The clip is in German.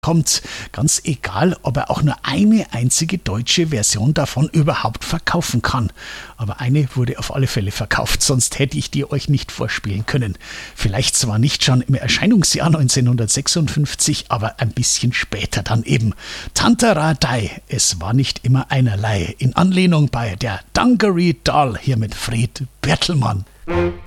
kommt. Ganz egal, ob er auch nur eine einzige deutsche Version davon überhaupt verkaufen kann. Aber eine wurde auf alle Fälle verkauft, sonst hätte ich die euch nicht vorspielen können. Vielleicht zwar nicht schon im Erscheinungsjahr 1956, aber ein bisschen später dann eben. Tantaradei, es war nicht immer einerlei. In Anlehnung bei der Dungaree Doll, hier mit Fred Bertelmann.